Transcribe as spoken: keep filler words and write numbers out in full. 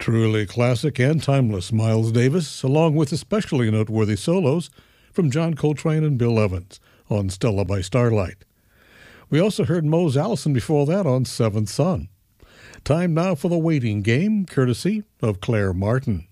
Truly classic and timeless Miles Davis, along with especially noteworthy solos from John Coltrane and Bill Evans on Stella by Starlight. We also heard Mose Allison before that on Seventh Son. Time now for the waiting game, courtesy of Claire Martin.